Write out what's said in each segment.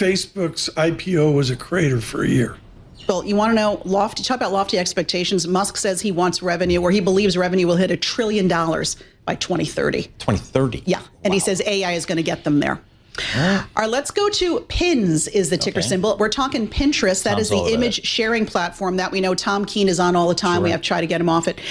Facebook's IPO was a crater for a year. Well, you want to know, talk about lofty expectations. Musk says he wants revenue, or he believes revenue will hit $1 trillion by 2030. 2030? Yeah. And he says AI is going to get them there. All right, let's go to PINS is the ticker symbol. We're talking Pinterest. That is the image sharing platform that we know Tom Keene is on all the time. Sure. We have to try to get him off it.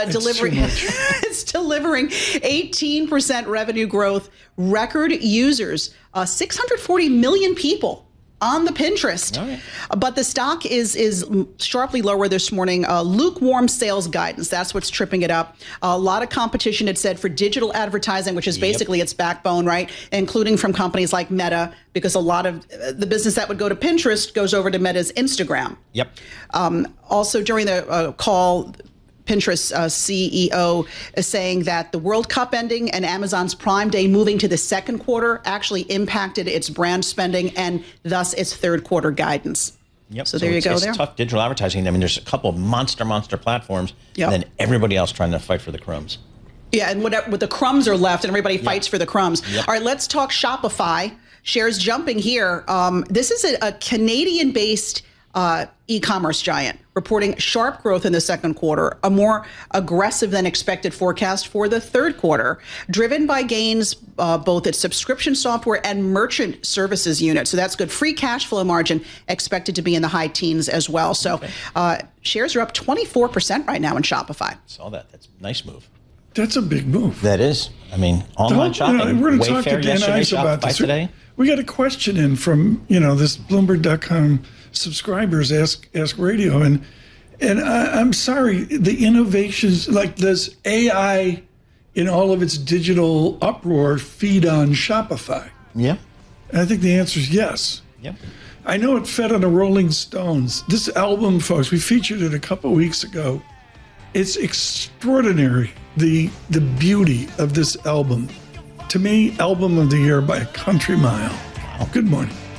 It's delivering 18% revenue growth, record users, 640 million people on the Pinterest. Okay. But the stock is sharply lower this morning. Lukewarm sales guidance. That's what's tripping it up. A lot of competition, it said, for digital advertising, which is basically its backbone, right? Including from companies like Meta, because a lot of the business that would go to Pinterest goes over to Meta's Instagram. Yep. Also, during the call, Pinterest CEO is saying that the World Cup ending and Amazon's Prime Day moving to the second quarter actually impacted its brand spending and thus its third quarter guidance. Yep. So there you go. It's tough digital advertising. I mean, there's a couple of monster platforms, and then everybody else trying to fight for the crumbs. Yeah, and with the crumbs are left, and everybody fights for the crumbs. Yep. All right, let's talk Shopify. Shares jumping here. This is a Canadian-based e-commerce giant reporting sharp growth in the second quarter, a more aggressive than expected forecast for the third quarter, driven by gains both its subscription software and merchant services unit. So that's good. Free cash flow margin expected to be in the high teens as well. So shares are up 24% right now in Shopify. Saw that. That's a nice move. That's a big move. That is. I mean, online shopping. We're going to talk to Dan Ives about this. Today. We got a question in from, this Bloomberg.com subscribers ask radio, and I'm sorry, the innovations, like, does AI in all of its digital uproar feed on Shopify? Yeah. And I think the answer is yes. Yep. I know it fed on the Rolling Stones. This album, folks, we featured it a couple of weeks ago. It's extraordinary, the beauty of this album. To me, album of the year by a country mile. Wow. Good morning.